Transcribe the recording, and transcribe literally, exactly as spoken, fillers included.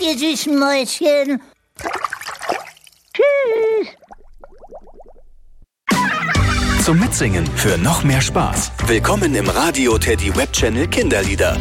ihr süßen Mäuschen. Tschüss. Zum Mitsingen für noch mehr Spaß. Willkommen im Radio Teddy Web Channel Kinderlieder.